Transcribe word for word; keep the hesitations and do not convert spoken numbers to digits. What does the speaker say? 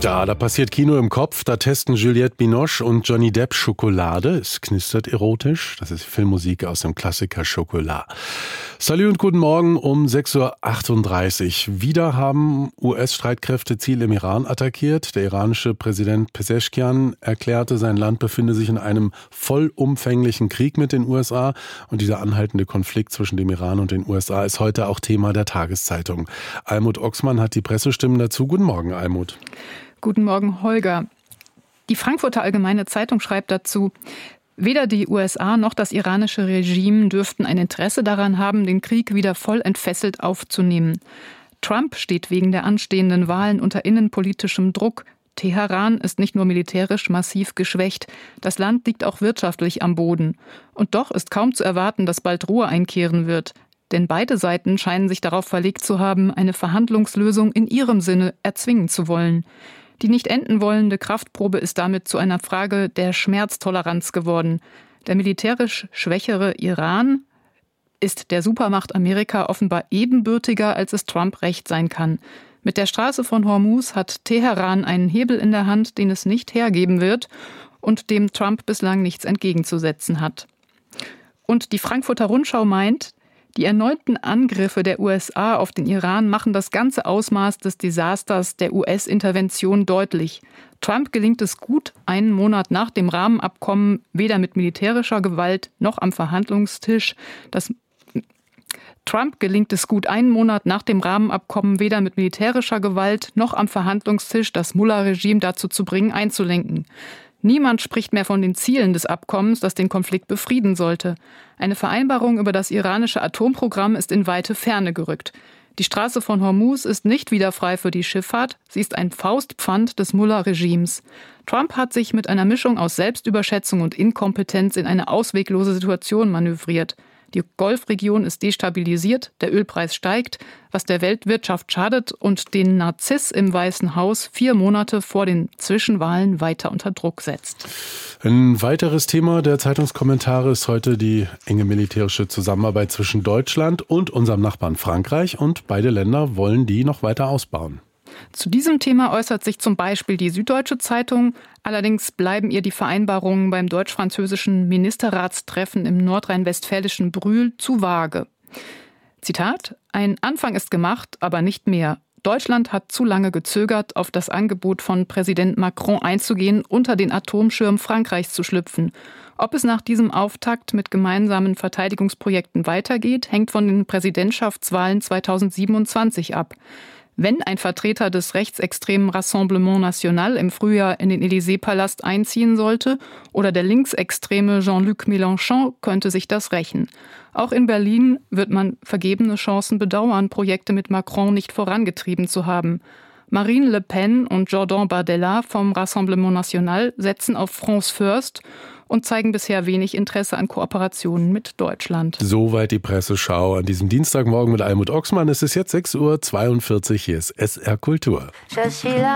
Ja, da passiert Kino im Kopf. Da testen Juliette Binoche und Johnny Depp Schokolade. Es knistert erotisch. Das ist Filmmusik aus dem Klassiker Chocolat. Salut und guten Morgen um sechs Uhr achtunddreißig. Wieder haben U S-Streitkräfte Ziele im Iran attackiert. Der iranische Präsident Pezeshkian erklärte, sein Land befinde sich in einem vollumfänglichen Krieg mit den U S A. Und dieser anhaltende Konflikt zwischen dem Iran und den U S A ist heute auch Thema der Tageszeitung. Almut Oxmann hat die Pressestimmen dazu. Guten Morgen, Almut. Guten Morgen, Holger. Die Frankfurter Allgemeine Zeitung schreibt dazu: Weder die U S A noch das iranische Regime dürften ein Interesse daran haben, den Krieg wieder voll entfesselt aufzunehmen. Trump steht wegen der anstehenden Wahlen unter innenpolitischem Druck. Teheran ist nicht nur militärisch massiv geschwächt, das Land liegt auch wirtschaftlich am Boden. Und doch ist kaum zu erwarten, dass bald Ruhe einkehren wird. Denn beide Seiten scheinen sich darauf verlegt zu haben, eine Verhandlungslösung in ihrem Sinne erzwingen zu wollen. Die nicht enden wollende Kraftprobe ist damit zu einer Frage der Schmerztoleranz geworden. Der militärisch schwächere Iran ist der Supermacht Amerika offenbar ebenbürtiger, als es Trump recht sein kann. Mit der Straße von Hormuz hat Teheran einen Hebel in der Hand, den es nicht hergeben wird und dem Trump bislang nichts entgegenzusetzen hat. Und die Frankfurter Rundschau meint, die erneuten Angriffe der U S A auf den Iran machen das ganze Ausmaß des Desasters der U S-Intervention deutlich. Trump gelingt es gut, einen Monat nach dem Rahmenabkommen weder mit militärischer Gewalt noch am Verhandlungstisch das Trump gelingt es gut, einen Monat nach dem Rahmenabkommen weder mit militärischer Gewalt noch am Verhandlungstisch das Mullah-Regime dazu zu bringen, einzulenken. Niemand spricht mehr von den Zielen des Abkommens, das den Konflikt befrieden sollte. Eine Vereinbarung über das iranische Atomprogramm ist in weite Ferne gerückt. Die Straße von Hormuz ist nicht wieder frei für die Schifffahrt, sie ist ein Faustpfand des Mullah-Regimes. Trump hat sich mit einer Mischung aus Selbstüberschätzung und Inkompetenz in eine ausweglose Situation manövriert. Die Golfregion ist destabilisiert, der Ölpreis steigt, was der Weltwirtschaft schadet und den Narziss im Weißen Haus vier Monate vor den Zwischenwahlen weiter unter Druck setzt. Ein weiteres Thema der Zeitungskommentare ist heute die enge militärische Zusammenarbeit zwischen Deutschland und unserem Nachbarn Frankreich. Und beide Länder wollen die noch weiter ausbauen. Zu diesem Thema äußert sich zum Beispiel die Süddeutsche Zeitung. Allerdings bleiben ihr die Vereinbarungen beim deutsch-französischen Ministerratstreffen im nordrhein-westfälischen Brühl zu vage. Zitat: Ein Anfang ist gemacht, aber nicht mehr. Deutschland hat zu lange gezögert, auf das Angebot von Präsident Macron einzugehen, unter den Atomschirm Frankreichs zu schlüpfen. Ob es nach diesem Auftakt mit gemeinsamen Verteidigungsprojekten weitergeht, hängt von den Präsidentschaftswahlen zweitausendsiebenundzwanzig ab. Wenn ein Vertreter des rechtsextremen Rassemblement National im Frühjahr in den Élysée-Palast einziehen sollte oder der linksextreme Jean-Luc Mélenchon, könnte sich das rächen. Auch in Berlin wird man vergebene Chancen bedauern, Projekte mit Macron nicht vorangetrieben zu haben. Marine Le Pen und Jordan Bardella vom Rassemblement National setzen auf France First und zeigen bisher wenig Interesse an Kooperationen mit Deutschland. Soweit die Presseschau an diesem Dienstagmorgen mit Almut Oxmann. Es ist jetzt sechs Uhr zweiundvierzig, hier ist S R Kultur.